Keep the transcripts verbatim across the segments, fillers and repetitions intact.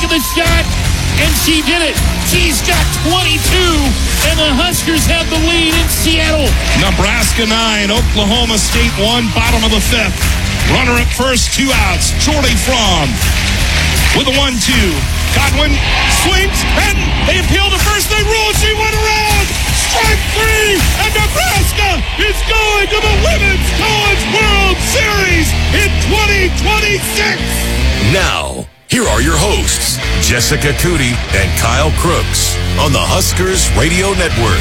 of the shot, and she did it. She's got twenty-two, and the Huskers have the lead in Seattle. Nebraska nine, Oklahoma State one, bottom of the fifth. Runner at first, two outs. Jordy Fromm with a one two. Godwin swings, and they appeal to first. They rule. She went around. Strike three, and Nebraska is going to the Women's College World Series in twenty twenty-six. Now, here are your hosts, Jessica Cootie and Kyle Crooks on the Huskers Radio Network.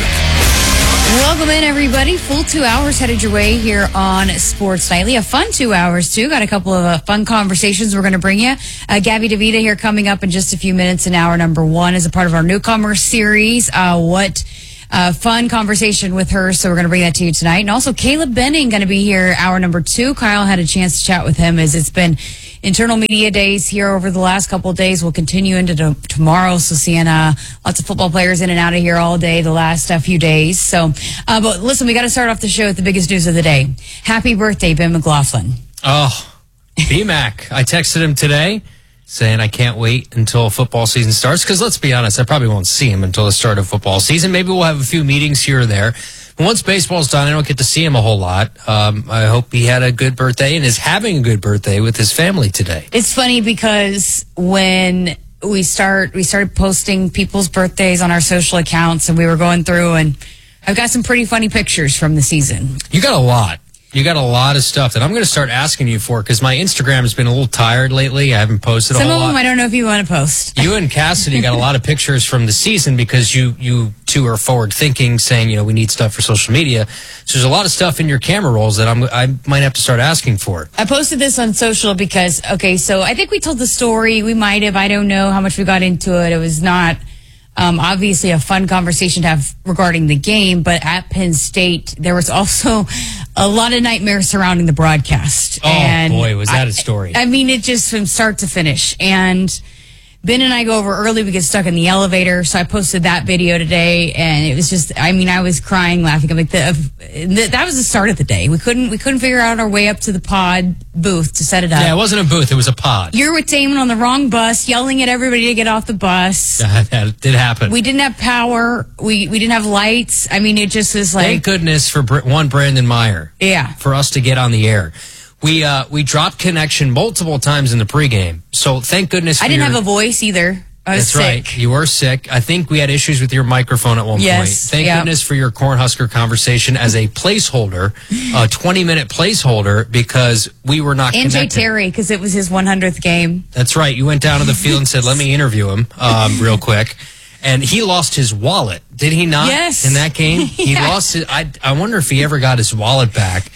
Welcome in, everybody. Full two hours headed your way here on Sports Nightly. A fun two hours, too. Got a couple of uh, fun conversations we're going to bring you. Uh, Gabby DeVita here coming up in just a few minutes in hour number one as a part of our newcomer series. Uh, what uh, fun conversation with her. So we're going to bring that to you tonight. And also Caleb Benning going to be here hour number two. Kyle had a chance to chat with him as it's been internal media days here over the last couple of days. Will continue into the, tomorrow. So seeing uh, lots of football players in and out of here all day the last uh, few days. So, uh, but listen, we got to start off the show with the biggest news of the day. Happy birthday, Ben McLaughlin. Oh, B-Mac. I texted him today saying I can't wait until football season starts because let's be honest, I probably won't see him until the start of football season. Maybe we'll have a few meetings here or there. But once baseball's done, I don't get to see him a whole lot. Um, I hope he had a good birthday and is having a good birthday with his family today. It's funny because when we start, we started posting people's birthdays on our social accounts and we were going through and I've got some pretty funny pictures from the season. You got a lot. You got a lot of stuff that I'm going to start asking you for because my Instagram has been a little tired lately. I haven't posted Some a whole of them lot. I don't know if you want to post. You and Cassidy got a lot of pictures from the season because you you two are forward thinking, saying, you know, we need stuff for social media. So there's a lot of stuff in your camera rolls that I'm I might have to start asking for. I posted this on social because, okay, so I think we told the story. We might have. I don't know how much we got into it. It was not um, obviously a fun conversation to have regarding the game, but at Penn State, there was also a lot of nightmares surrounding the broadcast. Oh, and boy, was that I, a story. I mean, it just from start to finish. And Ben and I go over early. We get stuck in the elevator. So I posted that video today and it was just, I mean, I was crying, laughing. I'm like, the, the, that was the start of the day. We couldn't, we couldn't figure out our way up to the pod booth to set it up. Yeah, it wasn't a booth. It was a pod. You're with Damon on the wrong bus, yelling at everybody to get off the bus. That, that did happen. We didn't have power. We, we didn't have lights. I mean, it just was like. Thank goodness for Br- one Brandon Meyer. Yeah. For us to get on the air. We uh, we dropped connection multiple times in the pregame. So thank goodness for I didn't your, have a voice either. I was That's sick. right. You were sick. I think we had issues with your microphone at one Yes, point. Thank yeah. goodness for your Cornhusker conversation as a placeholder, a twenty-minute placeholder, because we were not And connected. Jay Terry, because it was his one hundredth game. That's right. You went down to the field and said, let me interview him um, real quick. And he lost his wallet. Did he not? Yes. In that game? He Yeah. lost it. I, I wonder if he ever got his wallet back.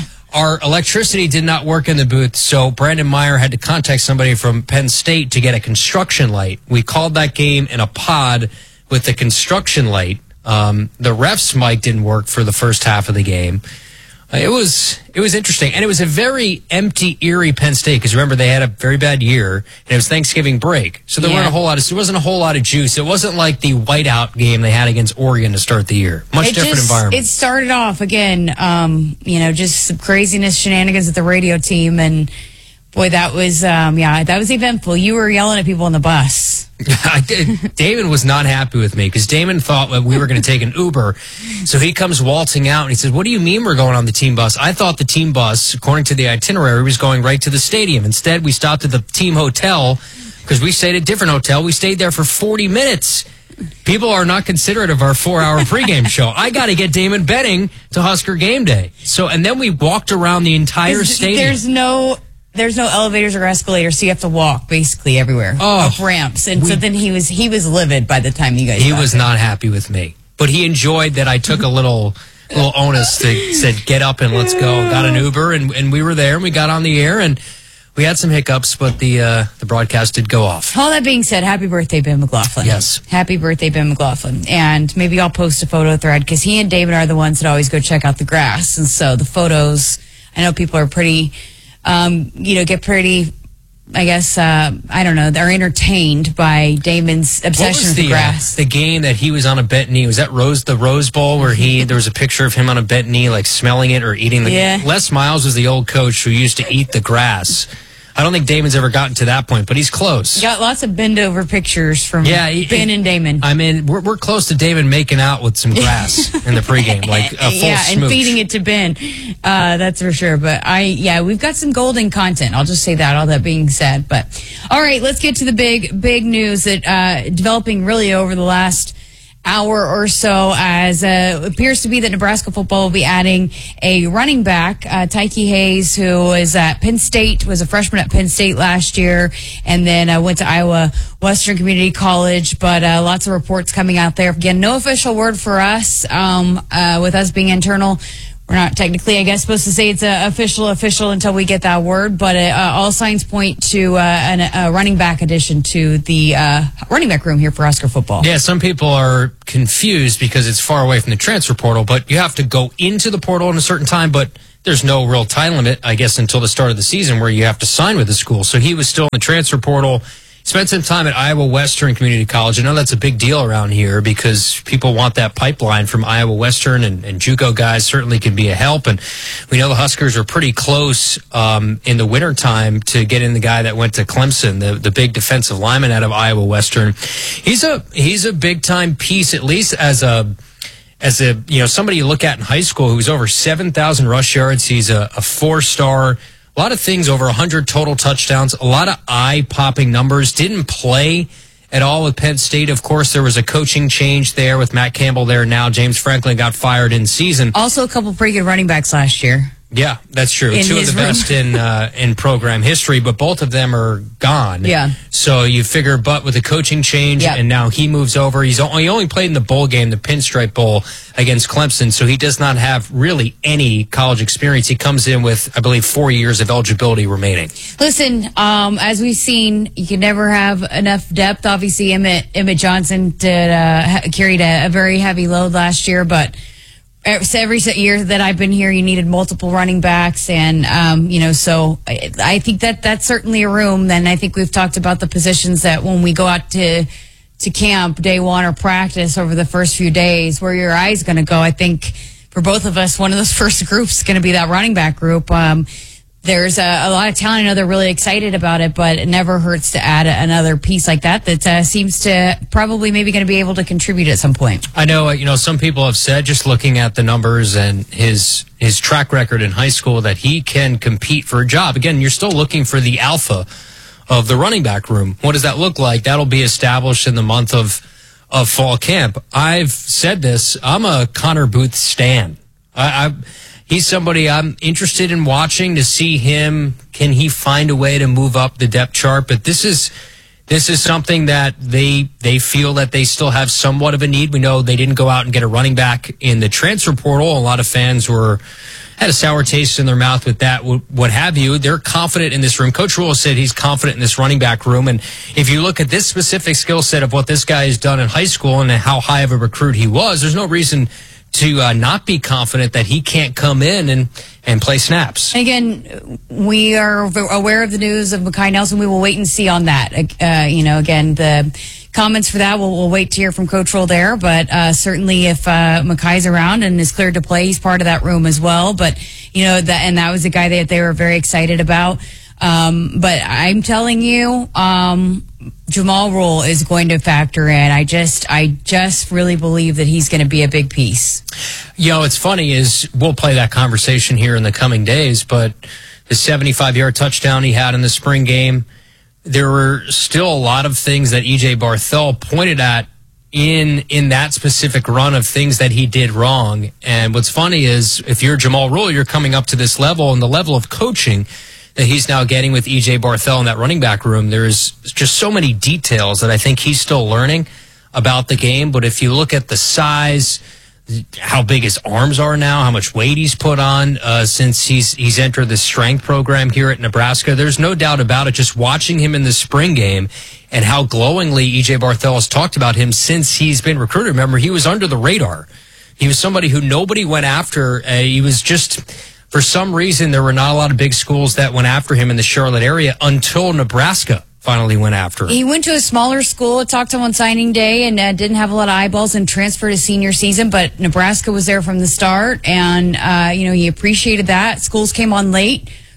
Our electricity did not work in the booth, so Brandon Meyer had to contact somebody from Penn State to get a construction light. We called that game in a pod with the construction light. Um, the ref's mic didn't work for the first half of the game. Uh, It was it was interesting, and it was a very empty, eerie Penn State because remember they had a very bad year, and it was Thanksgiving break, so there Yeah. weren't a whole lot of there wasn't a whole lot of juice. It wasn't like the whiteout game they had against Oregon to start the year. Much It different just, environment. It started off again, um, you know, just some craziness, shenanigans with the radio team, and boy, that was, um, yeah, that was eventful. You were yelling at people on the bus. I did. Damon was not happy with me because Damon thought that we were going to take an Uber. So he comes waltzing out and he says, what do you mean we're going on the team bus? I thought the team bus, according to the itinerary, was going right to the stadium. Instead, we stopped at the team hotel because we stayed at a different hotel. We stayed there for forty minutes. People are not considerate of our four-hour pregame show. I got to get Damon Benning to Husker game day. So, and then we walked around the entire There's- stadium. There's no... There's no elevators or escalators, so you have to walk basically everywhere. Oh, up ramps. And so we- then he was he was livid by the time you guys He got was there. not happy with me, but he enjoyed that I took a little little onus to said get up and let's go. Got an Uber and, and we were there and we got on the air and we had some hiccups, but the uh, the broadcast did go off. All that being said, happy birthday, Ben McLaughlin. Yes. Happy birthday, Ben McLaughlin. And maybe I'll post a photo thread because he and David are the ones that always go check out the grass. And so the photos, I know people are pretty, um, you know, get pretty, I guess, uh, I don't know, they're entertained by Damon's What obsession was with the, the, grass. uh, the game that he was on a bent knee? Was that Rose the Rose Bowl where he there was a picture of him on a bent knee, like smelling it or eating the Yeah. Les Miles was the old coach who used to eat the grass. I don't think Damon's ever gotten to that point, but he's close. Got lots of bend over pictures from yeah, he, Ben and Damon. I mean, we're we're close to Damon making out with some grass in the pregame, like a full yeah, smooch. and feeding it to Ben. Uh, that's for sure. But I, yeah, we've got some golden content. I'll just say that. All that being said, but all right, let's get to the big, big news that uh, developing really over the last hour or so, as uh, it appears to be that Nebraska football will be adding a running back, uh, Tyke Hayes, who is at Penn State, was a freshman at Penn State last year, and then uh, went to Iowa Western Community College. But uh, lots of reports coming out there. Again, no official word for us. Um, uh, with us being internal, we're not technically, I guess, supposed to say it's a official official until we get that word, but uh, all signs point to uh, an, a running back addition to the uh, running back room here for Husker football. Yeah, some people are confused because it's far away from the transfer portal, but you have to go into the portal in a certain time, but there's no real time limit, I guess, until the start of the season where you have to sign with the school. So he was still in the transfer portal. Spent some time at Iowa Western Community College. I know that's a big deal around here because people want that pipeline from Iowa Western, and, and JUCO guys certainly can be a help. And we know the Huskers are pretty close um, in the wintertime to get in the guy that went to Clemson, the, the big defensive lineman out of Iowa Western. He's a he's a big time piece, at least as a as a you know somebody you look at in high school who's over seven thousand rush yards. He's a, a four star. A lot of things, over one hundred total touchdowns, a lot of eye-popping numbers. Didn't play at all with Penn State. Of course, there was a coaching change there with Matt Campbell there now. James Franklin got fired in season. Also a couple pretty good running backs last year. Yeah, that's true. In Two of the room. best in uh, in program history, but both of them are gone. Yeah. So you figure, but with the coaching change, Yep. and now he moves over. He's only, he only played in the bowl game, the Pinstripe Bowl against Clemson, so he does not have really any college experience. He comes in with, I believe, four years of eligibility remaining. Listen, um, as we've seen, you can never have enough depth. Obviously, Emmett, Emmett Johnson did uh, ha- carried a, a very heavy load last year, but every year that I've been here, you needed multiple running backs, and um, you know, so I, I think that that's certainly a room. Then I think we've talked about the positions that when we go out to to camp day one or practice over the first few days, where your eye's going to go. I think for both of us, one of those first groups is going to be that running back group. Um, There's a, a lot of talent. I know they're really excited about it, but it never hurts to add a, another piece like that that uh, seems to probably maybe going to be able to contribute at some point. I know, uh, you know, some people have said, just looking at the numbers and his his track record in high school, that he can compete for a job. Again, you're still looking for the alpha of the running back room. What does that look like? That'll be established in the month of of fall camp. I've said this. I'm a Connor Booth stan. I. I He's somebody I'm interested in watching to see him. Can he find a way to move up the depth chart? But this is this is something that they they feel that they still have somewhat of a need. We know they didn't go out and get a running back in the transfer portal. A lot of fans were had a sour taste in their mouth with that, what have you. They're confident in this room. Coach Rule said he's confident in this running back room. And if you look at this specific skill set of what this guy has done in high school and how high of a recruit he was, there's no reason to uh, not be confident that he can't come in and, and play snaps. Again, we are aware of the news of Mekhi Nelson. We will wait and see on that. Uh, you know, again, the comments for that, we'll, we'll wait to hear from Coach Roll there. But uh, certainly if uh, Mekhi's around and is cleared to play, he's part of that room as well. But, you know, that and that was a guy that they were very excited about. Um, but I'm telling you, um, Jamal Rule is going to factor in. I just, I just really believe that he's going to be a big piece. You know, it's funny is we'll play that conversation here in the coming days, but the seventy-five yard touchdown he had in the spring game, there were still a lot of things that E J Barthel pointed at in in that specific run of things that he did wrong. And what's funny is if you're Jamal Rule, you're coming up to this level, and the level of coaching that he's now getting with E J Barthel in that running back room, there's just so many details that I think he's still learning about the game. But if you look at the size, how big his arms are now, how much weight he's put on uh, since he's he's entered the strength program here at Nebraska, there's no doubt about it. Just watching him in the spring game and how glowingly E J Barthel has talked about him since he's been recruited. Remember, he was under the radar. He was somebody who nobody went after. Uh, he was just... For some reason, there were not a lot of big schools that went after him in the Charlotte area until Nebraska finally went after him. He went to a smaller school, talked to him on signing day, and uh, didn't have a lot of eyeballs and transferred his senior season, but Nebraska was there from the start, and, uh, you know, he appreciated that. Schools came on late,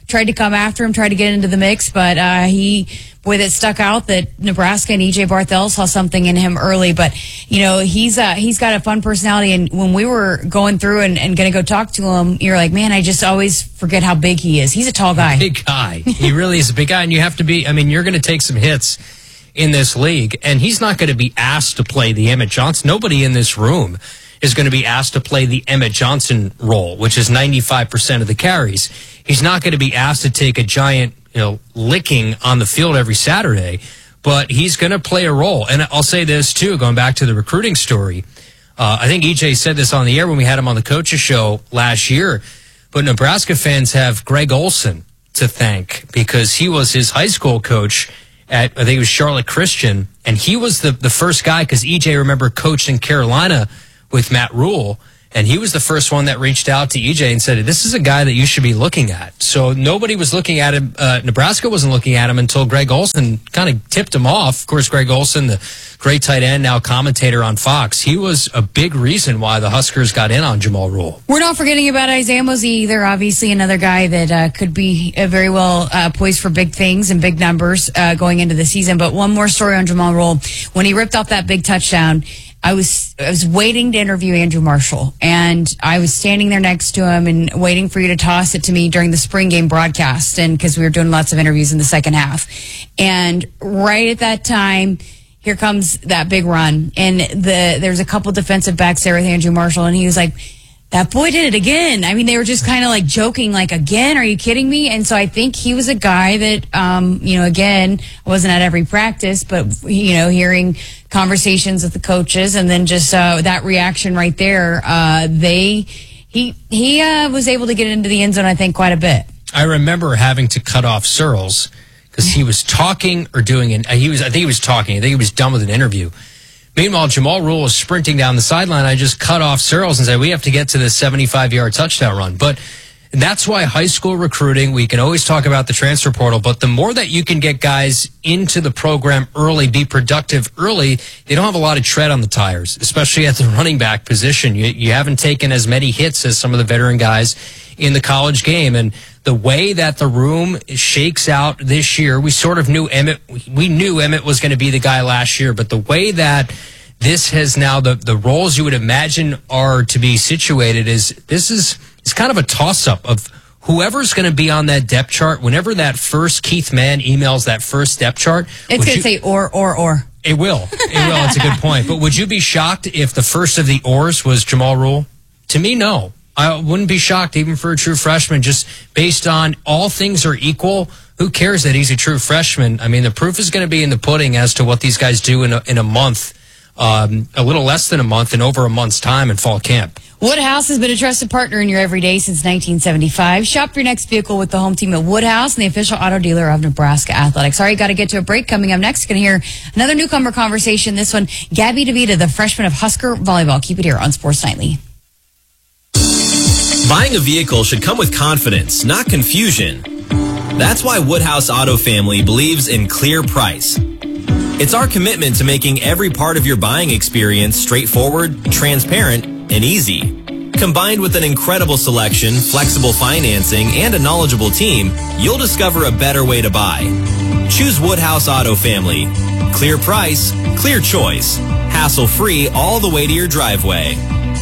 tried to come after him, tried to get into the mix, but uh, he, boy, that stuck out that Nebraska and E J Barthel saw something in him early. But, you know, he's uh, he's got a fun personality. And when we were going through and, and going to go talk to him, you're like, man, I just always forget how big he is. He's a tall guy. Big guy. He really is a big guy. And you have to be, I mean, you're going to take some hits in this league. And he's not going to be asked to play the Emmett Johnson. Nobody in this room is going to be asked to play the Emmett Johnson role, which is ninety-five percent of the carries. He's not going to be asked to take a giant, you know, licking on the field every Saturday, but he's going to play a role. And I'll say this too, going back to the recruiting story. Uh, I think E J said this on the air when we had him on the coaches show last year, but Nebraska fans have Greg Olson to thank because he was his high school coach at, I think it was Charlotte Christian. And he was the, the first guy, because E J, remember, coached in Carolina with Matt Rule, and he was the first one that reached out to E J and said, this is a guy that you should be looking at. So nobody was looking at him. Uh, Nebraska wasn't looking at him until Greg Olson kind of tipped him off. Of course, Greg Olson, the great tight end, now commentator on Fox, he was a big reason why the Huskers got in on Jamal Rule. We're not forgetting about Isaiah Mosey either. Obviously, another guy that uh, could be uh, very well uh, poised for big things and big numbers uh, going into the season. But one more story on Jamal Rule. When he ripped off that big touchdown, I was I was waiting to interview Andrew Marshall, and I was standing there next to him and waiting for you to toss it to me during the spring game broadcast, and because we were doing lots of interviews in the second half. And right at that time, here comes that big run, and the there's a couple defensive backs there with Andrew Marshall, and he was like, that boy did it again. I mean, they were just kind of like joking, like, again, are you kidding me? And so I think he was a guy that, um, you know, again, I wasn't at every practice, but, you know, hearing conversations with the coaches and then just uh, that reaction right there, uh, they, he, he uh, was able to get into the end zone, I think, quite a bit. I remember having to cut off Searles because he was talking or doing an, he was, I think he was talking. I think he was done with an interview. Meanwhile, Jamal Rule was sprinting down the sideline. I just cut off Searles and said, we have to get to this seventy-five-yard touchdown run. But that's why high school recruiting, we can always talk about the transfer portal, but the more that you can get guys into the program early, be productive early, they don't have a lot of tread on the tires, especially at the running back position. You, you haven't taken as many hits as some of the veteran guys in the college game. And the way that the room shakes out this year, we sort of knew Emmett, we knew Emmett was going to be the guy last year, but the way that this has now, the, the roles you would imagine are to be situated is, this is, it's kind of a toss-up of whoever's going to be on that depth chart. Whenever that first Keith Mann emails that first depth chart, it's going to say or, or, or. It will. It will. It's a good point. But would you be shocked if the first of the ors was Jamal Rule? To me, no. I wouldn't be shocked even for a true freshman, just based on all things are equal. Who cares that he's a true freshman? I mean, the proof is going to be in the pudding as to what these guys do in a, in a month, um, a little less than a month, and over a month's time in fall camp. Woodhouse has been a trusted partner in your everyday since nineteen seventy-five. Shop your next vehicle with the home team at Woodhouse and the official auto dealer of Nebraska Athletics. All right, got to get to a break. Coming up next, going to hear another newcomer conversation. This one, Gabby DeVita, the freshman of Husker Volleyball. Keep it here on Sports Nightly. Buying a vehicle should come with confidence, not confusion. That's why Woodhouse Auto Family believes in clear price. It's our commitment to making every part of your buying experience straightforward, transparent, and easy. Combined with an incredible selection, flexible financing, and a knowledgeable team, you'll discover a better way to buy. Choose Woodhouse Auto Family. Clear price, clear choice. Hassle-free all the way to your driveway.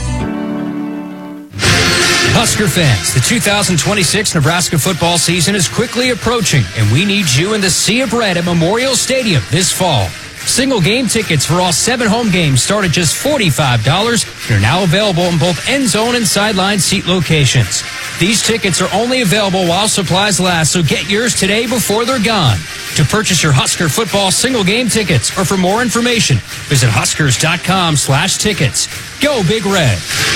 Husker fans, the two thousand twenty-six Nebraska football season is quickly approaching, and we need you in the Sea of Red at Memorial Stadium this fall. Single game tickets for all seven home games start at just forty-five dollars and are now available in both end zone and sideline seat locations. These tickets are only available while supplies last, so get yours today before they're gone. To purchase your Husker football single game tickets or for more information, visit huskers.com slash tickets. Go Big Red.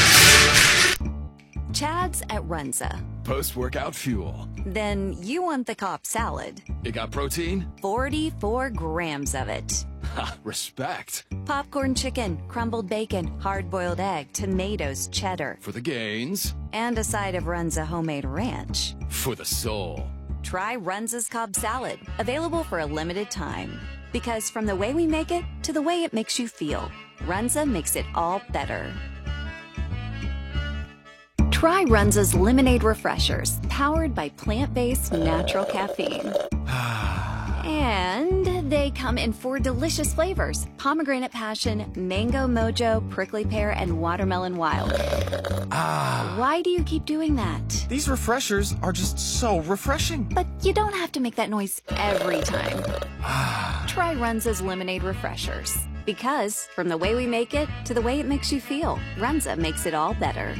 Chad's at Runza. Post-workout fuel. Then you want the Cobb salad. It got protein? forty-four grams of it. Ha, respect. Popcorn chicken, crumbled bacon, hard-boiled egg, tomatoes, cheddar. For the gains. And a side of Runza homemade ranch. For the soul. Try Runza's Cobb salad. Available for a limited time. Because from the way we make it to the way it makes you feel, Runza makes it all better. Try Runza's Lemonade Refreshers, powered by plant-based natural caffeine. And they come in four delicious flavors: pomegranate passion, mango mojo, prickly pear, and watermelon wild. Ah. Why do you keep doing that? These refreshers are just so refreshing. But you don't have to make that noise every time. Try Runza's Lemonade Refreshers. Because from the way we make it to the way it makes you feel, Runza makes it all better.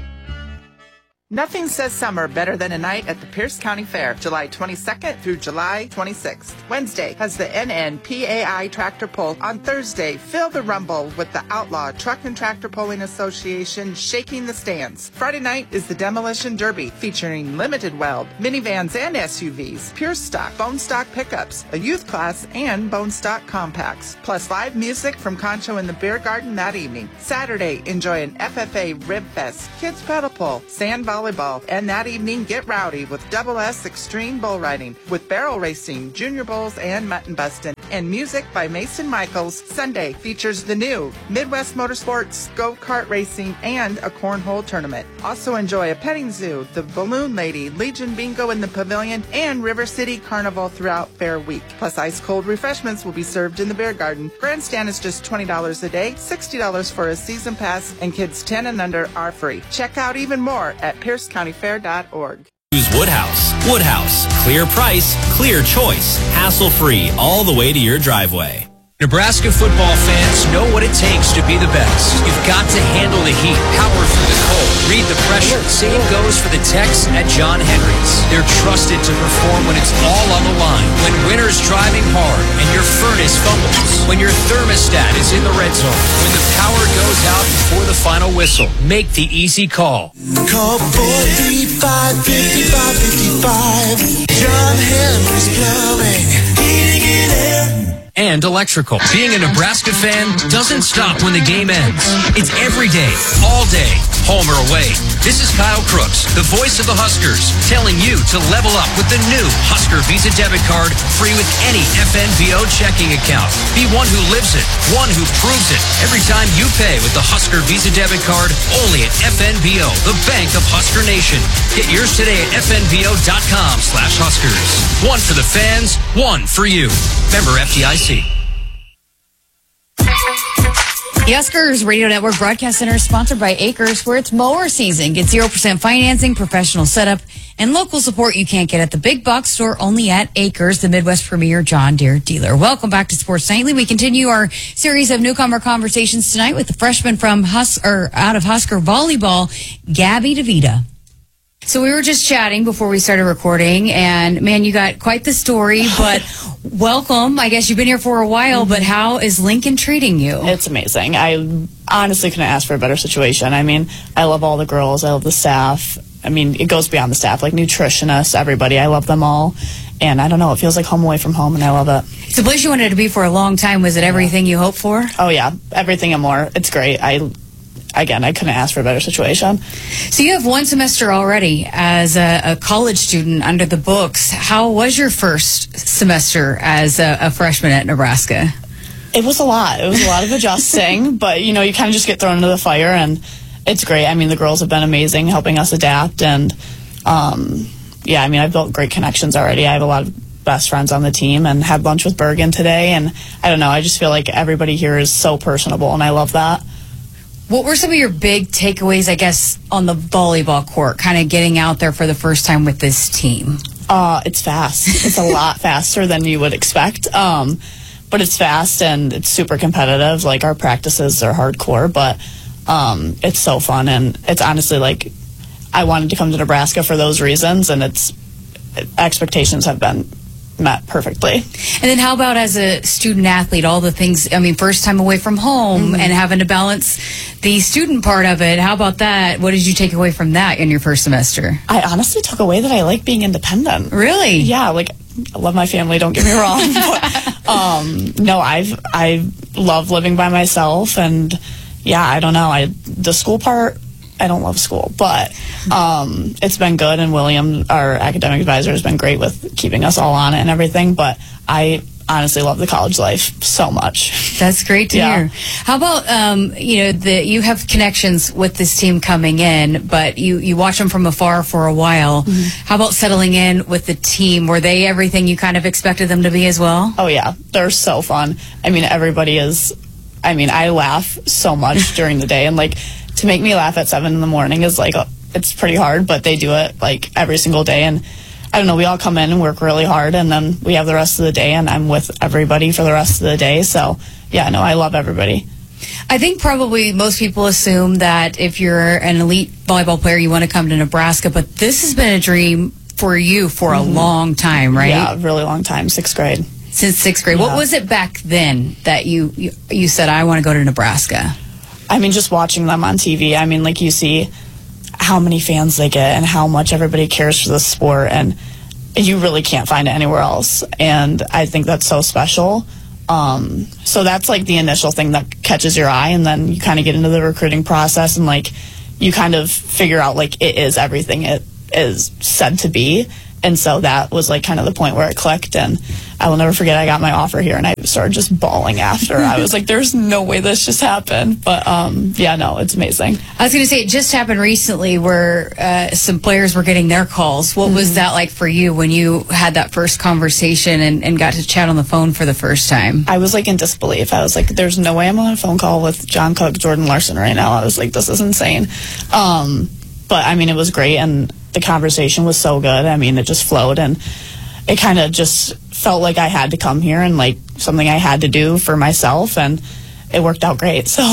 Nothing says summer better than a night at the Pierce County Fair, July twenty-second through July twenty-sixth. Wednesday has the N N P A I Tractor Pull. On Thursday, feel the rumble with the Outlaw Truck and Tractor Pulling Association shaking the stands. Friday night is the Demolition Derby, featuring limited weld, minivans and S U Vs, pure stock, bone stock pickups, a youth class, and bone stock compacts. Plus live music from Concho in the Beer Garden that evening. Saturday, enjoy an F F A Rib Fest, kids pedal pull, sand volleyball, and that evening get rowdy with Double S Extreme Bull Riding, with barrel racing, junior bulls, and mutton bustin', and music by Mason Michaels. Sunday features the new Midwest Motorsports, go-kart racing, and a cornhole tournament. Also enjoy a petting zoo, the Balloon Lady, Legion Bingo in the Pavilion, and River City Carnival throughout Fair Week. Plus ice-cold refreshments will be served in the Beer Garden. Grandstand is just twenty dollars a day, sixty dollars for a season pass, and kids ten and under are free. Check out even more at pierce county fair dot org. Choose Woodhouse. Woodhouse. Clear price, clear choice, hassle-free all the way to your driveway. Nebraska football fans know what it takes to be the best. You've got to handle the heat, power through the cold, read the pressure. Same goes for the techs at John Henry's. They're trusted to perform when it's all on the line, when winter's driving hard and your furnace fumbles, when your thermostat is in the red zone, when the power goes out before the final whistle. Make the easy call. Call four three five, five five five five. John Henry's Plumbing, heating and air, and electrical. Being a Nebraska fan doesn't stop when the game ends. It's every day, all day, home or away. This is Kyle Crooks, the voice of the Huskers, telling you to level up with the new Husker Visa debit card, free with any F N B O checking account. Be one who lives it, one who proves it. Every time you pay with the Husker Visa debit card, only at F N B O, the bank of Husker Nation. Get yours today at F N B O dot com slash Huskers. One for the fans, one for you. Member F D I C. The Huskers Radio Network Broadcast Center is sponsored by Acres, where it's mower season. Get zero percent financing, professional setup, and local support you can't get at the big box store, only at Acres, the Midwest premier John Deere dealer. Welcome back to Sports Nightly. We continue our series of newcomer conversations tonight with the freshman from Hus- or out of Husker volleyball, Gabby DeVita. So we were just chatting before we started recording, and man, you got quite the story, but welcome. I guess you've been here for a while, but how is Lincoln treating you? It's amazing. I honestly couldn't ask for a better situation. I mean, I love all the girls. I love the staff. I mean, it goes beyond the staff, like nutritionists, everybody. I love them all. And I don't know, it feels like home away from home, and I love it. It's a place you wanted to be for a long time. Was it everything you hoped for? Oh, yeah. Everything and more. It's great. I... Again, I couldn't ask for a better situation. So you have one semester already as a, a college student under the books. How was your first semester as a, a freshman at Nebraska? It was a lot. It was a lot of adjusting, but, you know, you kind of just get thrown into the fire, and it's great. I mean, the girls have been amazing helping us adapt, and, um, yeah, I mean, I've built great connections already. I have a lot of best friends on the team and had lunch with Bergen today, and I don't know, I just feel like everybody here is so personable, and I love that. What were some of your big takeaways, I guess, on the volleyball court, kind of getting out there for the first time with this team? Uh, it's fast. It's a lot faster than you would expect. Um, but it's fast and it's super competitive. Like, our practices are hardcore, but um, it's so fun. And it's honestly like, I wanted to come to Nebraska for those reasons, and it's expectations have been met perfectly. And then how about as a student athlete, all the things, I mean, first time away from home mm-hmm. and having to balance the student part of it. How about that? What did you take away from that in your first semester? I honestly took away that I like being independent. Really? Yeah, like, I love my family, don't get me wrong. but, um, no, I've, I love living by myself, and yeah, I don't know. I, the school part, I don't love school, but um, it's been good, and William, our academic advisor, has been great with keeping us all on it and everything, but I honestly love the college life so much. That's great to Yeah. hear. How about, um, you know, the you have connections with this team coming in, but you, you watch them from afar for a while. Mm-hmm. How about settling in with the team? Were they everything you kind of expected them to be as well? Oh, yeah. They're so fun. I mean, everybody is, I mean, I laugh so much during the day. And, like, to make me laugh at seven in the morning is, like, it's pretty hard, but they do it, like, every single day. And I don't know, we all come in and work really hard, and then we have the rest of the day, and I'm with everybody for the rest of the day. So, yeah, no, I love everybody. I think probably most people assume that if you're an elite volleyball player, you want to come to Nebraska, but this has been a dream for you for a Mm-hmm. long time, right? Yeah, really long time, sixth grade. Since sixth grade. Yeah. What was it back then that you, you, you said, I want to go to Nebraska? I mean, just watching them on T V, I mean, like, you see how many fans they get and how much everybody cares for the sport, and you really can't find it anywhere else. And I think that's so special. Um, so that's like the initial thing that catches your eye, and then you kind of get into the recruiting process, and like you kind of figure out like it is everything it is said to be. And so that was like kind of the point where it clicked, and I will never forget I got my offer here and I started just bawling after. I was like, there's no way this just happened. But um, yeah, no, it's amazing. I was going to say, it just happened recently where uh, some players were getting their calls. What was that like for you when you had that first conversation and, and got to chat on the phone for the first time? I was like in disbelief. I was like, there's no way I'm on a phone call with John Cook, Jordan Larson right now. I was like, this is insane. Um, but I mean, it was great, and the conversation was so good. I mean, it just flowed, and it kind of just felt like I had to come here and like something I had to do for myself, and it worked out great. So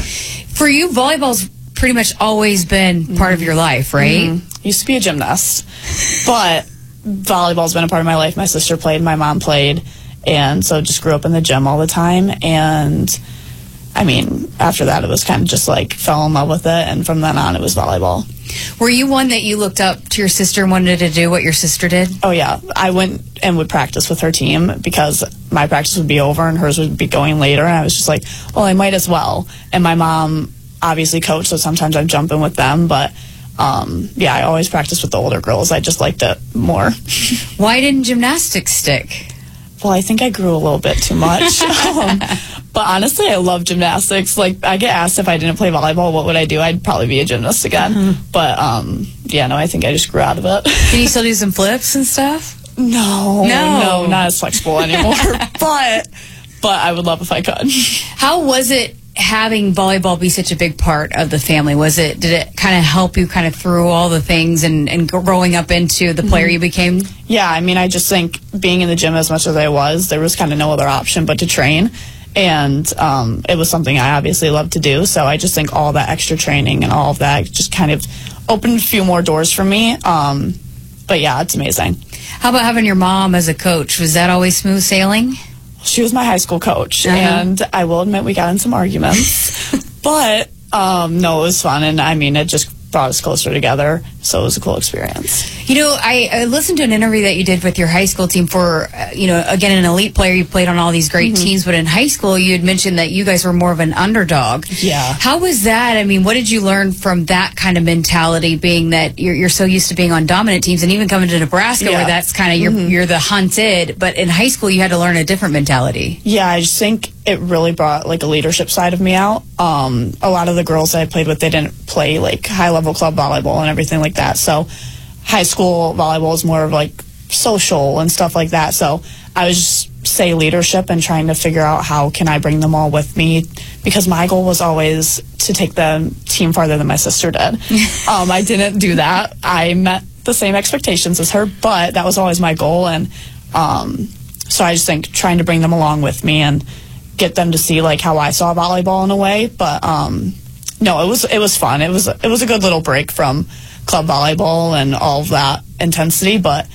for you, volleyball's pretty much always been part of your life, right? Mm-hmm. Used to be a gymnast, but volleyball's been a part of my life. My sister played, my mom played, and so just grew up in the gym all the time. And I mean, after that, it was kind of just like fell in love with it, and from then on, it was volleyball. Were you one that you looked up to your sister and wanted to do what your sister did? Oh, yeah. I went and would practice with her team because my practice would be over and hers would be going later. And I was just like, well, I might as well. And my mom obviously coached, so sometimes I'd jump in with them. But, um, yeah, I always practiced with the older girls. I just liked it more. Why didn't gymnastics stick? Well, I think I grew a little bit too much. um, but honestly, I love gymnastics. Like, I get asked if I didn't play volleyball, what would I do? I'd probably be a gymnast again. Mm-hmm. But, um, yeah, no, I think I just grew out of it. Can you still do some flips and stuff? No. No. No, not as flexible anymore. but, but I would love if I could. How was it having volleyball be such a big part of the family? Was it, did it kind of help you kind of through all the things and, and growing up into the player mm-hmm. you became? Yeah, I mean, I just think being in the gym as much as I was, there was kind of no other option but to train. And um, it was something I obviously loved to do. So I just think all that extra training and all of that just kind of opened a few more doors for me. Um, but yeah, it's amazing. How about having your mom as a coach? Was that always smooth sailing? She was my high school coach, uh-huh. and I will admit we got in some arguments. But um, no, it was fun, and I mean, it just brought us closer together, so it was a cool experience. You know, I, I listened to an interview that you did with your high school team for, uh, you know, again, an elite player. You played on all these great mm-hmm. teams, but in high school, you had mentioned that you guys were more of an underdog. Yeah. How was that? I mean, what did you learn from that kind of mentality, being that you're, you're so used to being on dominant teams, and even coming to Nebraska yeah. where that's kind of, you're, mm-hmm. you're the hunted, but in high school, you had to learn a different mentality. Yeah, I just think it really brought, like, a leadership side of me out. Um, a lot of the girls that I played with, they didn't play, like, high-level club volleyball and everything like that, so high school volleyball is more of like social and stuff like that. So I was just say leadership and trying to figure out how can I bring them all with me, because my goal was always to take the team farther than my sister did. um, I didn't do that. I met the same expectations as her, but that was always my goal. And um, so I just think trying to bring them along with me and get them to see like how I saw volleyball in a way. But um, no, it was it was fun. It was it was a good little break from club volleyball and all of that intensity, but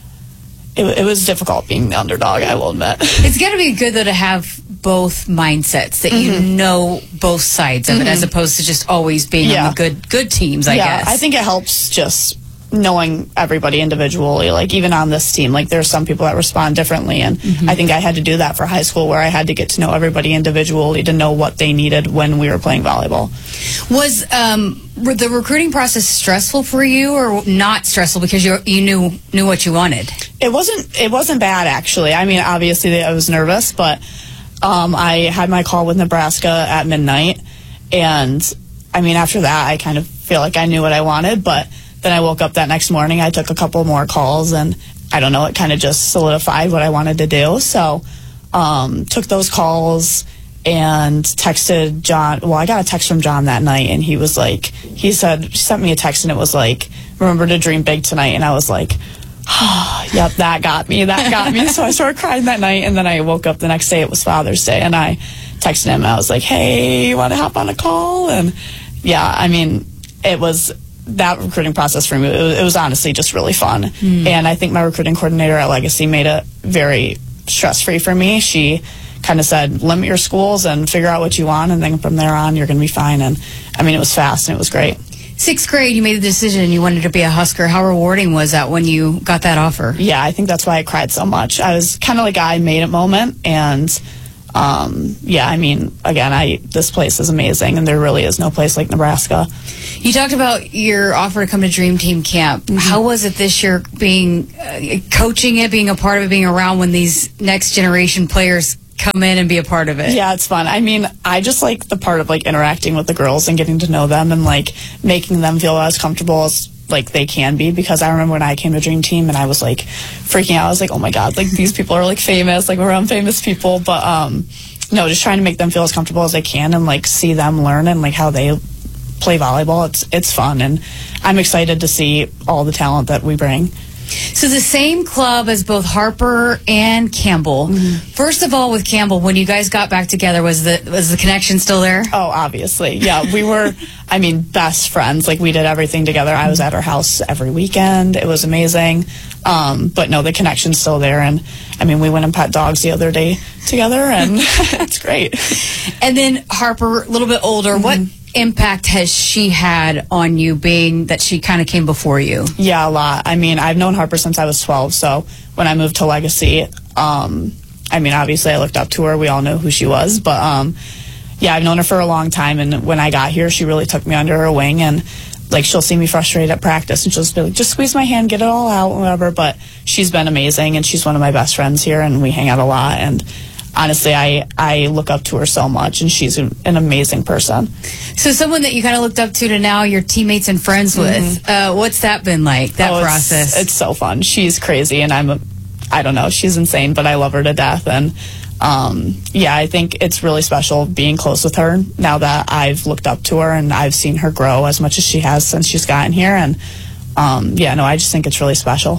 it, it was difficult being the underdog, I will admit. It's got to be good, though, to have both mindsets, that mm-hmm. you know both sides of mm-hmm. it, as opposed to just always being yeah. on the good good teams, I yeah, guess. I think it helps just knowing everybody individually, like even on this team, like there's some people that respond differently, and mm-hmm. I think I had to do that for high school, where I had to get to know everybody individually to know what they needed when we were playing volleyball. Was um, the recruiting process stressful for you, or not stressful because you you knew knew what you wanted? It wasn't. It wasn't bad, actually. I mean, obviously, I was nervous, but um, I had my call with Nebraska at midnight, and I mean, after that, I kind of feel like I knew what I wanted. But then I woke up that next morning. I took a couple more calls, and I don't know. It kind of just solidified what I wanted to do. So, um, took those calls and texted John. Well, I got a text from John that night, and he was like, he said, he sent me a text, and it was like, remember to dream big tonight. And I was like, oh, yep, that got me. That got me. So I started crying that night, and then I woke up the next day. It was Father's Day, and I texted him. And I was like, hey, you want to hop on a call? And yeah, I mean, it was that recruiting process for me. It was, it was honestly just really fun. Mm. And I think my recruiting coordinator at Legacy made it very stress-free for me. She kind of said, limit your schools and figure out what you want, and then from there on, you're going to be fine. And I mean, it was fast, and it was great. Sixth grade, you made the decision you wanted to be a Husker. How rewarding was that when you got that offer? Yeah, I think that's why I cried so much. I was kind of like I made it moment, and um, yeah, I mean, again, I this place is amazing, and there really is no place like Nebraska. You talked about your offer to come to Dream Team Camp. Mm-hmm. How was it this year, being uh, coaching it, being a part of it, being around when these next generation players come in and be a part of it? Yeah, it's fun. I mean, I just like the part of like interacting with the girls and getting to know them and like making them feel as comfortable as like they can be, because I remember when I came to Dream Team and I was like freaking out. I was like, oh my god, like these people are like famous, like we're around famous people. But um no, just trying to make them feel as comfortable as they can and like see them learn and like how they play volleyball. It's it's fun, and I'm excited to see all the talent that we bring. So the same club as both Harper and Campbell. Mm-hmm. First of all, with Campbell, when you guys got back together, was the was the connection still there? Oh, obviously. Yeah, we were, I mean, best friends. Like, we did everything together. I was at her house every weekend. It was amazing. Um, but no, the connection's still there. And, I mean, we went and pet dogs the other day together, and it's great. And then Harper, a little bit older. Mm-hmm. What impact has she had on you, being that she kind of came before you? Yeah, a lot. I mean, I've known Harper since I was twelve, so when I moved to Legacy, um, I mean, obviously I looked up to her. We all know who she was, but um, yeah, I've known her for a long time, and when I got here, she really took me under her wing, and like, she'll see me frustrated at practice, and she'll just be like, just squeeze my hand, get it all out, whatever, but she's been amazing, and she's one of my best friends here, and we hang out a lot, and honestly, I, I look up to her so much, and she's an, an amazing person. So someone that you kind of looked up to to now you're teammates and friends with, mm-hmm. uh, what's that been like, that oh, process? It's, it's so fun. She's crazy, and I'm, a, I don't know, she's insane, but I love her to death, and um, yeah, I think it's really special being close with her now that I've looked up to her, and I've seen her grow as much as she has since she's gotten here, and Um, yeah, no, I just think it's really special.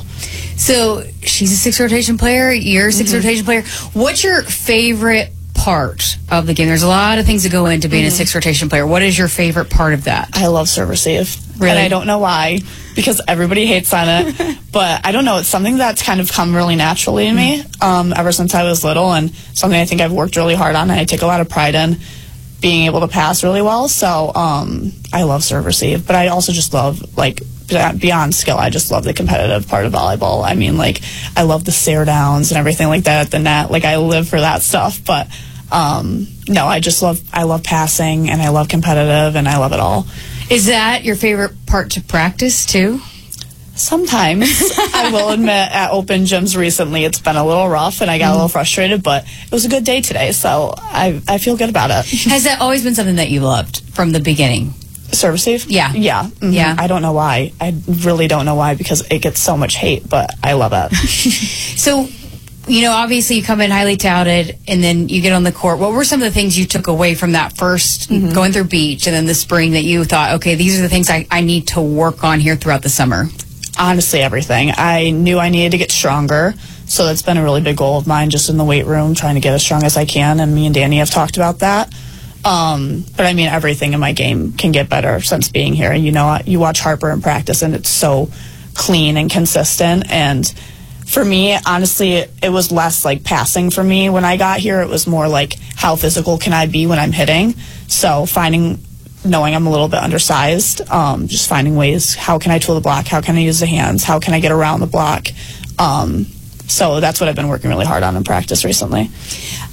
So she's a six rotation player. You're a six mm-hmm. rotation player. What's your favorite part of the game? There's a lot of things that go into being mm-hmm. a six rotation player. What is your favorite part of that? I love serve receive. Really? And I don't know why, because everybody hates on it. But I don't know. It's something that's kind of come really naturally to me um, ever since I was little, and something I think I've worked really hard on, and I take a lot of pride in being able to pass really well. So um, I love serve receive, but I also just love, like, beyond skill, I just love the competitive part of volleyball. I mean, like, I love the stare downs and everything like that at the net. Like, I live for that stuff. But um, no, I just love I love passing, and I love competitive, and I love it all. Is that your favorite part to practice too? Sometimes. I will admit, at open gyms recently, it's been a little rough, and I got mm. a little frustrated, but it was a good day today, so I I feel good about it. Has that always been something that you loved from the beginning? Serve receive? Yeah. Yeah. Mm-hmm. Yeah. I don't know why. I really don't know why, because it gets so much hate, but I love it. So, you know, obviously you come in highly touted, and then you get on the court. What were some of the things you took away from that first mm-hmm. going through beach and then the spring that you thought, okay, these are the things I, I need to work on here throughout the summer? Honestly, everything. I knew I needed to get stronger, so that's been a really big goal of mine, just in the weight room, trying to get as strong as I can, and me and Danny have talked about that. Um, but I mean, everything in my game can get better since being here. You know, you watch Harper in practice, and it's so clean and consistent. And for me, honestly, it, it was less like passing for me when I got here. It was more like, how physical can I be when I'm hitting? So finding, knowing I'm a little bit undersized, um, just finding ways, how can I tool the block? How can I use the hands? How can I get around the block? Um, so that's what I've been working really hard on in practice recently.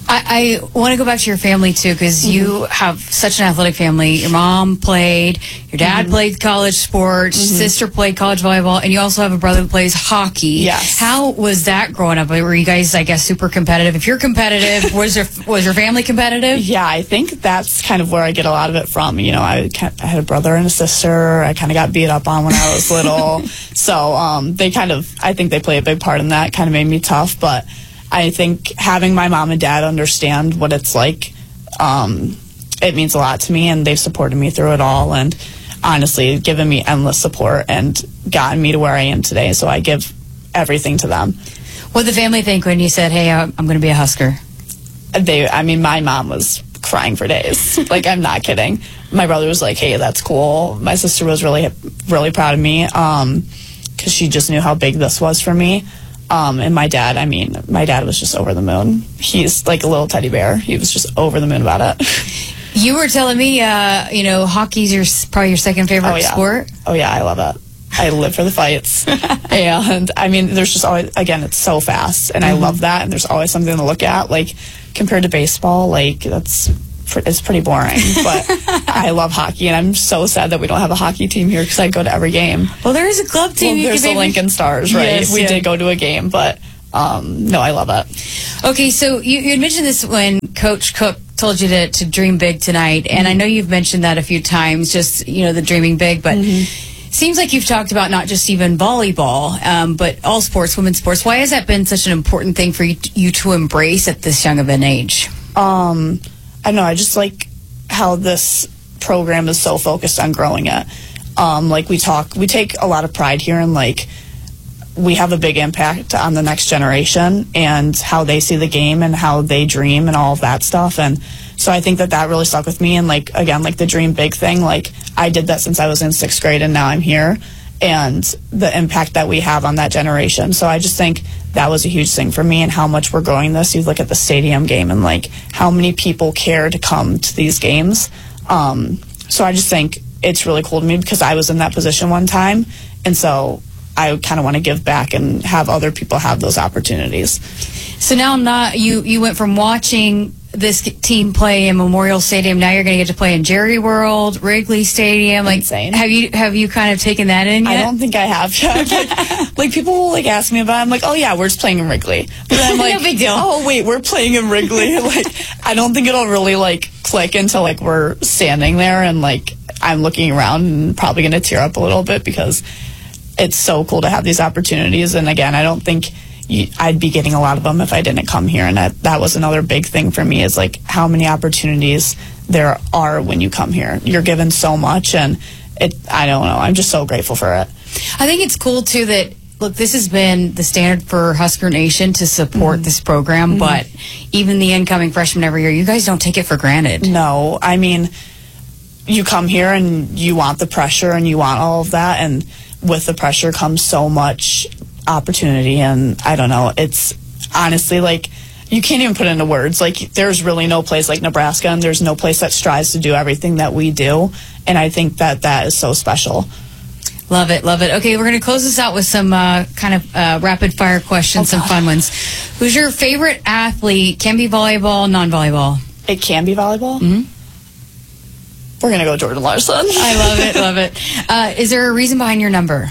I, I want to go back to your family too, because mm-hmm. you have such an athletic family. Your mom played, your dad mm-hmm. played college sports, mm-hmm. sister played college volleyball, and you also have a brother who plays hockey. Yes. How was that growing up? Were you guys, I guess, super competitive? If you're competitive, was your was your family competitive? Yeah, I think that's kind of where I get a lot of it from. You know, I, I had a brother and a sister. I kind of got beat up on when I was little. So um, they kind of, I think they play a big part in that. Kind of made me tough, but I think having my mom and dad understand what it's like, um, it means a lot to me, and they've supported me through it all, and honestly given me endless support and gotten me to where I am today. So I give everything to them. What did the family think when you said, hey, I'm going to be a Husker? They, I mean, my mom was crying for days. Like, I'm not kidding. My brother was like, hey, that's cool. My sister was really, really proud of me, um, because she just knew how big this was for me. Um, and my dad, I mean, my dad was just over the moon. He's like a little teddy bear. He was just over the moon about it. You were telling me, uh, you know, hockey's your probably your second favorite oh, yeah. sport. Oh, yeah, I love it. I live for the fights. And, I mean, there's just always, again, it's so fast. And mm-hmm. I love that. And there's always something to look at. Like, compared to baseball, like, that's... it's pretty boring, but I love hockey, and I'm so sad that we don't have a hockey team here because I go to every game. Well, there is a club team. Well, there's the maybe... Lincoln Stars, right? Yes, we yeah. did go to a game, but um, no, I love it. Okay, so you, you had mentioned this when Coach Cook told you to, to dream big tonight, and mm-hmm. I know you've mentioned that a few times, just, you know, the dreaming big, but mm-hmm. seems like you've talked about not just even volleyball, um, but all sports, women's sports. Why has that been such an important thing for you to, you to embrace at this young of an age? Um, I don't know, I just like how this program is so focused on growing it. Um, like we talk, we take a lot of pride here in like, we have a big impact on the next generation and how they see the game and how they dream and all of that stuff. And so I think that that really stuck with me. And like, again, like the dream big thing, like I did that since I was in sixth grade and now I'm here, and the impact that we have on that generation. So I just think that was a huge thing for me, and how much we're growing this. You look at the stadium game and like how many people care to come to these games. Um, so I just think it's really cool to me because I was in that position one time, and so I kind of want to give back and have other people have those opportunities. So now I'm not, you, you went from watching this team play in Memorial Stadium, now you're going to get to play in Jerry World, Wrigley Stadium. Like, insane. Have you have you kind of taken that in yet? I don't think I have yet. like, like people will like ask me about it. I'm like, oh yeah, we're just playing in Wrigley. But then I'm like, no big deal. Oh wait, we're playing in Wrigley. Like, I don't think it'll really like click until like we're standing there and like I'm looking around and probably going to tear up a little bit because it's so cool to have these opportunities. And again, I don't think You, I'd be getting a lot of them if I didn't come here, and that, that was another big thing for me, is like how many opportunities there are when you come here. You're given so much, and it I don't know, I'm just so grateful for it. I think it's cool too that, look, this has been the standard for Husker Nation to support mm-hmm. this program, mm-hmm. but even the incoming freshmen every year, you guys don't take it for granted. No, I mean, you come here and you want the pressure and you want all of that, and with the pressure comes so much opportunity. And I don't know, it's honestly like you can't even put it into words. Like, there's really no place like Nebraska, and there's no place that strives to do everything that we do, and I think that that is so special. Love it, love it. Okay, we're going to close this out with some uh, kind of uh, rapid fire questions, oh, some fun ones. Who's your favorite athlete? Can be volleyball, non-volleyball. It can be volleyball. Mm-hmm. We're going to go Jordan Larson. I love it, love it. Uh, is there a reason behind your number?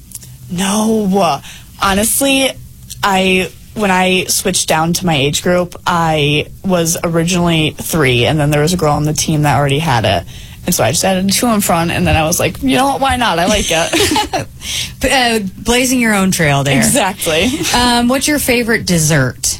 No. Honestly, I when I switched down to my age group, I was originally three, and then there was a girl on the team that already had it. And so I just added two in front, and then I was like, you know what, why not? I like it. uh, blazing your own trail there. Exactly. Um, what's your favorite dessert?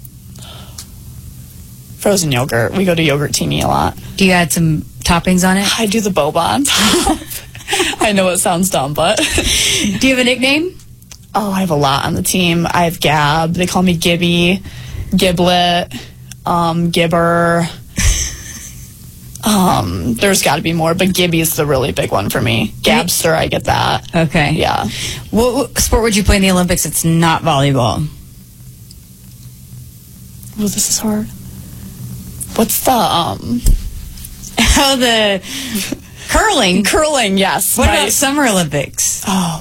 Frozen yogurt. We go to Yogurt Teeny a lot. Do you add some toppings on it? I do the boba on top. I know it sounds dumb, but... Do you have a nickname? Oh, I have a lot on the team. I have Gab. They call me Gibby, Giblet, um, Gibber. Um, there's got to be more, but Gibby's the really big one for me. Gabster, I get that. Okay. Yeah. What, what sport would you play in the Olympics that's not volleyball? Well, this is hard. What's the, um... Oh, the... Curling? Curling, yes. What My, about Summer Olympics? Oh.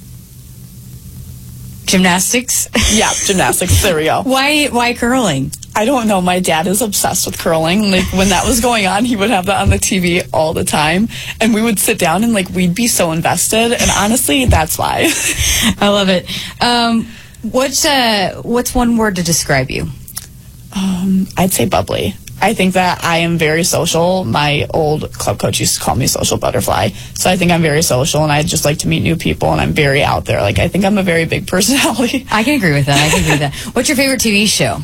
Gymnastics? Yeah, gymnastics. There we go. Why, why curling? I don't know. My dad is obsessed with curling. Like when that was going on, he would have that on the T V all the time, and we would sit down and like we'd be so invested. And honestly, that's why. I love it. Um, what's uh, what's one word to describe you? Um, I'd say bubbly. I think that I am very social. My old club coach used to call me social butterfly. So I think I'm very social, and I just like to meet new people, and I'm very out there. Like I think I'm a very big personality. I can agree with that. I can agree with that. What's your favorite T V show?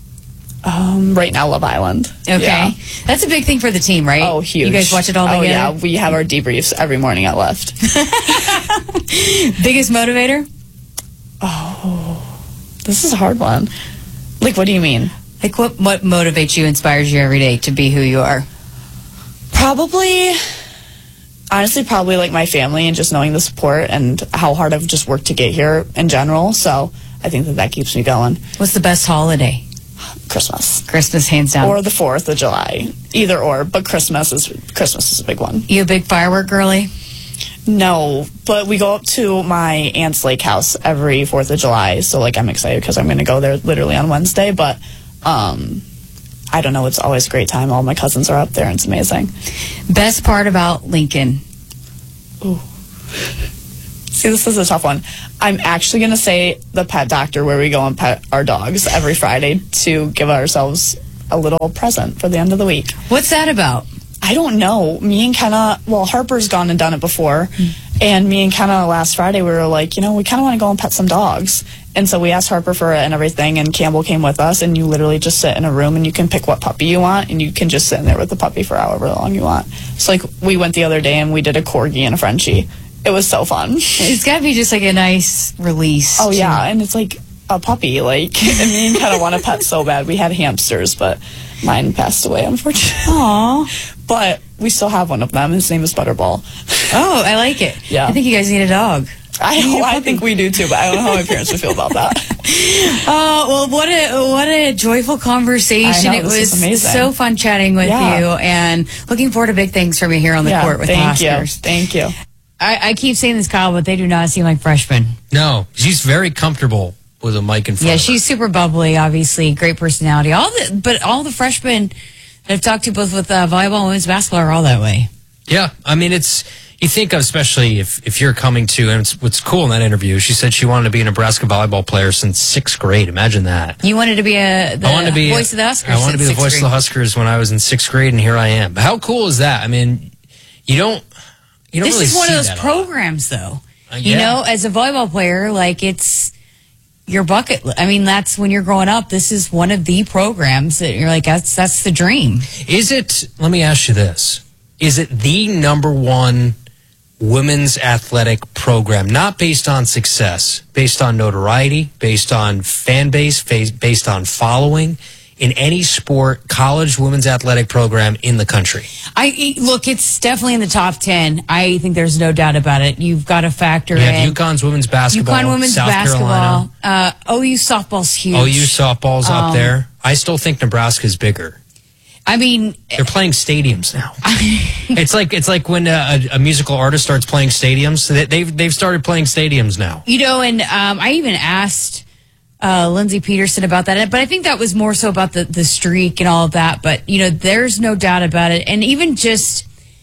Um, right now, Love Island. Okay. Yeah. That's a big thing for the team, right? Oh, huge. You guys watch it all together? Oh, yeah. We have our debriefs every morning at Lyft. Biggest motivator? Oh, this is a hard one. Like, what do you mean? Like, what, what motivates you, inspires you every day to be who you are? Probably, honestly, probably like my family and just knowing the support and how hard I've just worked to get here in general. So I think that that keeps me going. What's the best holiday? Christmas. Christmas, hands down. Or the fourth of July. Either or, but Christmas is Christmas is a big one. You a big firework girly? No, but we go up to my aunt's lake house every fourth of July, so like I'm excited because I'm going to go there literally on Wednesday, but um, I don't know, it's always a great time. All my cousins are up there and it's amazing. Best part about Lincoln? Ooh. See, this is a tough one. I'm actually going to say the pet doctor where we go and pet our dogs every Friday to give ourselves a little present for the end of the week. What's that about? I don't know. Me and Kenna, well, Harper's gone and done it before. Mm. And me and Kenna last Friday, we were like, you know, we kind of want to go and pet some dogs. And so we asked Harper for it and everything, and Campbell came with us, and you literally just sit in a room and you can pick what puppy you want, and you can just sit in there with the puppy for however long you want. So, like, we went the other day and we did a Corgi and a Frenchie. It was so fun. It's got to be just like a nice release. Oh, yeah. And it's like a puppy. Like, and me and kind of want a pet so bad. We had hamsters, but mine passed away, unfortunately. Aww. But we still have one of them. His name is Butterball. Oh, I like it. Yeah. I think you guys need a dog. I know, I think we do too, but I don't know how my parents would feel about that. Oh, well, what a what a joyful conversation. I know, it this was is amazing. So fun chatting with Yeah. you, and looking forward to big things from you here on the Yeah, court with thank the you. Oscars. Thank you. I, I keep saying this, Kyle, but they do not seem like freshmen. No, she's very comfortable with a mic in front Yeah, of her. she's super bubbly, obviously, great personality. All the, but all the freshmen that I've talked to, both with uh, volleyball and women's basketball, are all that way. Yeah, I mean, it's, you think of, especially if, if you're coming to, and it's, what's cool in that interview, she said she wanted to be a Nebraska volleyball player since sixth grade. Imagine that. You wanted to be a, the I wanted to be, voice of the Huskers. I wanted to be the since voice sixth of the grade. Huskers when I was in sixth grade, and here I am. How cool is that? I mean, you don't, you don't This really is one see of those that a lot. programs, though. Uh, You yeah. know, as a volleyball player, like it's your bucket. li- I mean, that's when you're growing up. This is one of the programs that you're like, that's that's the dream. Is it, let me ask you this, is it the number one women's athletic program, not based on success, based on notoriety, based on fan base, face- based on following, in any sport, college women's athletic program in the country? I look, it's definitely in the top ten. I think there's no doubt about it. You've got to factor You have in UConn's women's basketball, UConn women's South basketball. Carolina. Uh, O U softball's huge. O U softball's up Um, there. I still think Nebraska's bigger. I mean, They're playing stadiums now. it's like it's like when a, a musical artist starts playing stadiums. They- They've they've started playing stadiums now. you know, and um, I even asked uh, Lindsey Peterson about that, but I think that was more so about the the streak and all of that. But you know, there's no doubt about it. And even just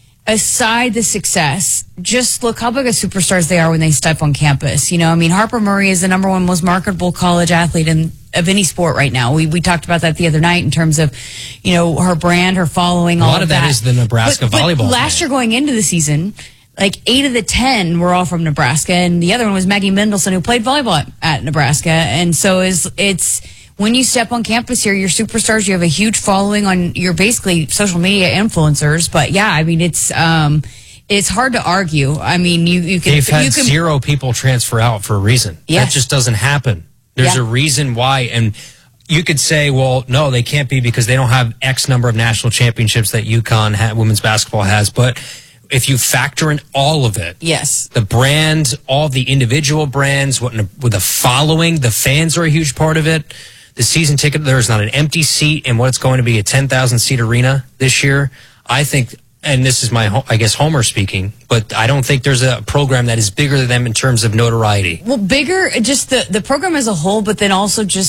aside the success, just look how big of superstars they are when they step on campus. You know, I mean, Harper Murray is the number one most marketable college athlete in of any sport right now. We we talked about that the other night in terms of, you know, her brand, her following. A all lot of that is the Nebraska But- but volleyball Last fan. year going into the season, like eight of the ten were all from Nebraska, and the other one was Maggie Mendelson, who played volleyball at, at Nebraska. And so is it's when you step on campus here, you're superstars. You have a huge following on. You're basically social media influencers. But yeah, I mean, it's um, it's hard to argue. I mean, you you can They've had you can, zero people transfer out for a reason. Yes. That just doesn't happen. There's Yeah. a reason why. And you could say, well, no, they can't be because they don't have X number of national championships that UConn ha- women's basketball has. But if you factor in all of it, yes, the brands, all the individual brands, what with the following, the fans are a huge part of it. The season ticket, there's not an empty seat in what's going to be a ten thousand seat arena this year. I think, and this is my, ho- I guess, Homer speaking, but I don't think there's a program that is bigger than them in terms of notoriety. well bigger just the the program as a whole, but then also just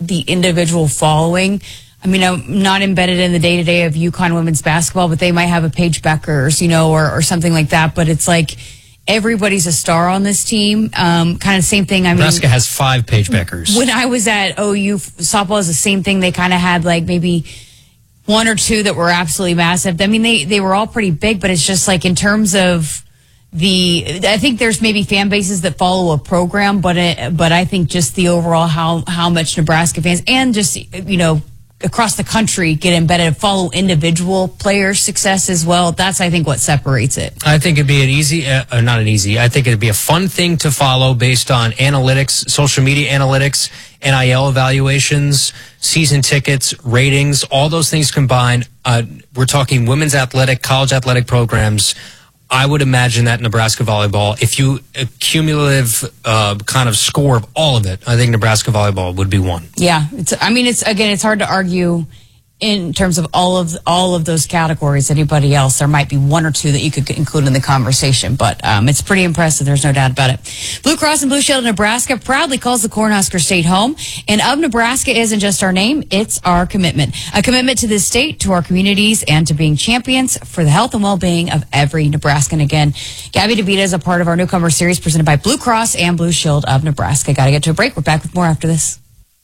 the individual following. I mean, I'm not embedded in the day-to-day of UConn women's basketball, but they might have a Paige Beckers, you know, or, or something like that. But it's like everybody's a star on this team. Um, kind of same thing. I Nebraska mean, has five Paige Beckers. When I was at O U, softball is the same thing. They kind of had like maybe one or two that were absolutely massive. I mean, they, they were all pretty big, but it's just like in terms of the, I think there's maybe fan bases that follow a program, but it, but I think just the overall how, how much Nebraska fans and just, you know, across the country get embedded, follow individual players' success as well. That's, I think, what separates it. I think it'd be an easy, uh, or not an easy, I think it'd be a fun thing to follow based on analytics, social media analytics, N I L evaluations, season tickets, ratings, all those things combined. Uh, we're talking women's athletic, college athletic programs. I would imagine that Nebraska volleyball, if you a cumulative uh, kind of score of all of it, I think Nebraska volleyball would be one. Yeah, it's. I mean, it's again, it's hard to argue in terms of all of all of those categories. Anybody else, there might be one or two that you could include in the conversation, but um, it's pretty impressive. There's no doubt about it. Blue Cross and Blue Shield of Nebraska proudly calls the Cornhusker State home, and of Nebraska isn't just our name; it's our commitment. A commitment to this state, to our communities, and to being champions for the health and well-being of every Nebraskan. Again, Gabby DeVita is a part of our newcomer series presented by Blue Cross and Blue Shield of Nebraska. Got to get to a break. We're back with more after this.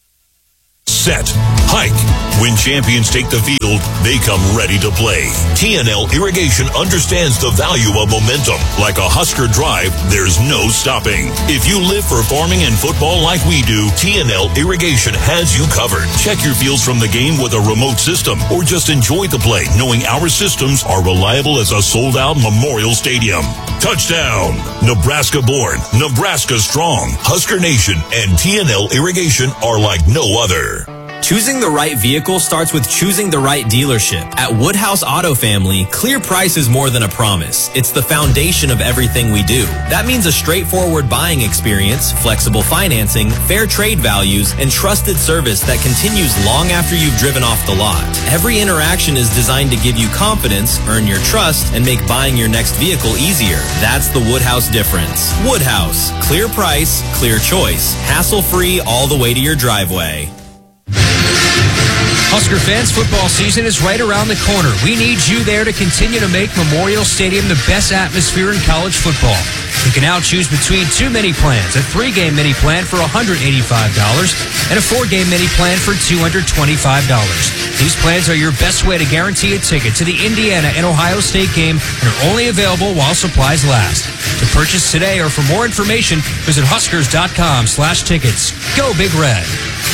Set. Hike. When champions take the field, they come ready to play. T N L Irrigation understands the value of momentum. Like a Husker drive, there's no stopping. If you live for farming and football like we do, T N L Irrigation has you covered. Check your fields from the game with a remote system, or just enjoy the play knowing our systems are reliable as a sold-out Memorial Stadium. Touchdown! Nebraska born, Nebraska strong. Husker Nation and T N L Irrigation are like no other. Choosing the right vehicle starts with choosing the right dealership. At Woodhouse Auto Family, clear price is more than a promise. It's the foundation of everything we do. That means a straightforward buying experience, flexible financing, fair trade values, and trusted service that continues long after you've driven off the lot. Every interaction is designed to give you confidence, earn your trust, and make buying your next vehicle easier. That's the Woodhouse difference. Woodhouse. Clear price, clear choice. Hassle-free all the way to your driveway. Husker fans, football season is right around the corner. We need you there to continue to make Memorial Stadium the best atmosphere in college football. You can now choose between two mini plans, a three-game mini plan for one hundred eighty-five dollars and a four-game mini plan for two hundred twenty-five dollars. These plans are your best way to guarantee a ticket to the Indiana and Ohio State game and are only available while supplies last. To purchase today or for more information, visit huskers.com slash tickets. Go Big Red.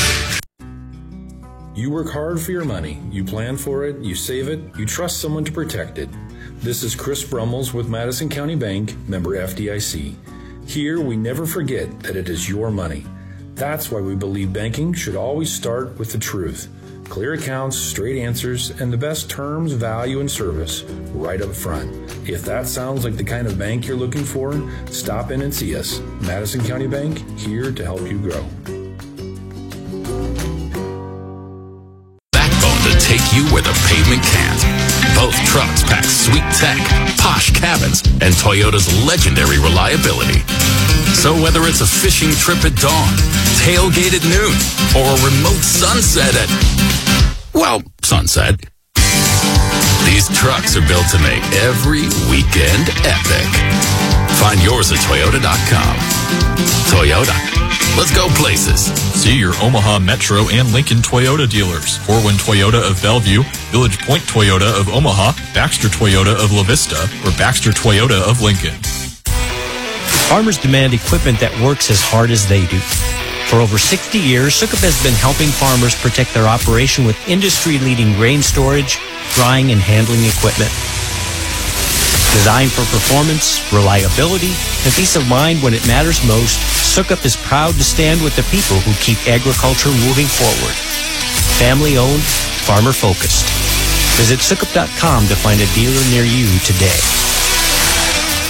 You work hard for your money. You plan for it, you save it, you trust someone to protect it. This is Chris Brummels with Madison County Bank, member F D I C. Here, we never forget that it is your money. That's why we believe banking should always start with the truth. Clear accounts, straight answers, and the best terms, value, and service right up front. If that sounds like the kind of bank you're looking for, stop in and see us. Madison County Bank, here to help you grow. Take you where the pavement can't. Both trucks pack sweet tech, posh cabins, and Toyota's legendary reliability. So whether it's a fishing trip at dawn, tailgate at noon, or a remote sunset at, well, sunset, these trucks are built to make every weekend epic. Find yours at Toyota dot com. Toyota. Let's go places. See your Omaha Metro and Lincoln Toyota dealers. Corwin Toyota of Bellevue, Village Point Toyota of Omaha, Baxter Toyota of La Vista, or Baxter Toyota of Lincoln. Farmers demand equipment that works as hard as they do. For over sixty years, Sukup has been helping farmers protect their operation with industry-leading grain storage, drying, and handling equipment. Designed for performance, reliability, and peace of mind when it matters most, Sukup is proud to stand with the people who keep agriculture moving forward. Family-owned, farmer-focused. Visit Sukup dot com to find a dealer near you today.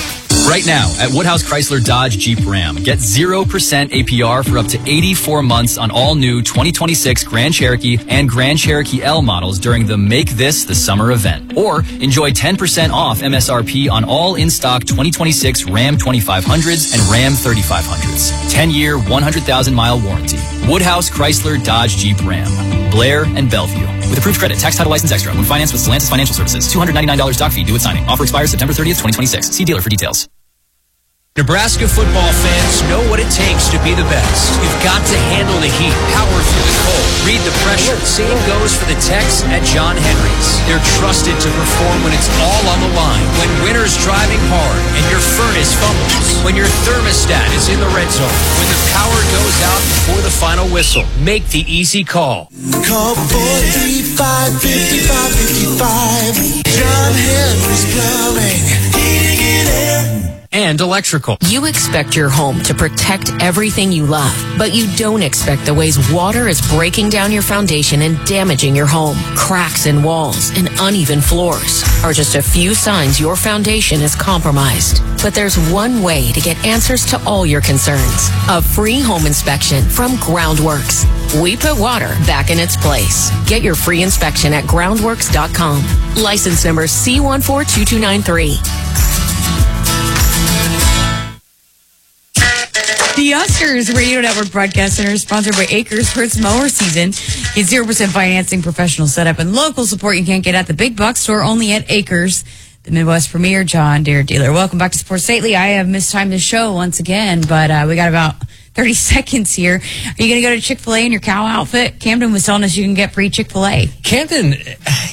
Right now, at Woodhouse Chrysler Dodge Jeep Ram, get zero percent A P R for up to eighty-four months on all new twenty twenty-six Grand Cherokee and Grand Cherokee L models during the Make This the Summer event. Or enjoy ten percent off M S R P on all in-stock twenty twenty-six Ram twenty-five hundreds and Ram thirty-five hundreds. ten-year, one hundred thousand mile warranty. Woodhouse Chrysler Dodge Jeep Ram. Blair and Bellevue. With approved credit, tax title license extra. When financed with Stellantis Financial Services. two hundred ninety-nine dollars doc fee due at signing. Offer expires September thirtieth, twenty twenty-six. See dealer for details. Nebraska football fans know what it takes to be the best. You've got to handle the heat, power through the cold, read the pressure. Same goes for the techs at John Henry's. They're trusted to perform when it's all on the line, when winter's driving hard and your furnace fumbles, when your thermostat is in the red zone, when the power goes out before the final whistle. Make the easy call. Call four three five, five five five. John Henry's Plumbing. Heating and air. And electrical. You expect your home to protect everything you love, but you don't expect the ways water is breaking down your foundation and damaging your home. Cracks in walls and uneven floors are just a few signs your foundation is compromised. But there's one way to get answers to all your concerns. A free home inspection from Groundworks. We put water back in its place. Get your free inspection at groundworks dot com. License number C one four two two nine three. The Huskers Radio Network Broadcast Center is sponsored by Acres Hertz Mower Season. Get zero percent financing, professional setup, and local support you can't get at the big box store, only at Acres, the Midwest premier John Deere dealer. Welcome back to Sports Lately. I have mistimed the show once again, but uh, we got about thirty seconds here. Are you going to go to Chick-fil-A in your cow outfit? Camden was telling us you can get free Chick-fil-A. Camden...